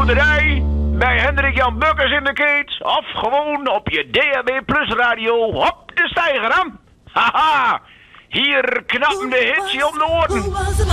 boerderij, bij Hendrik Jan Bukkers in de keet, of gewoon op je DHB Plus radio, hop de steiger aan. Haha, hier knappen de hits je om de oren.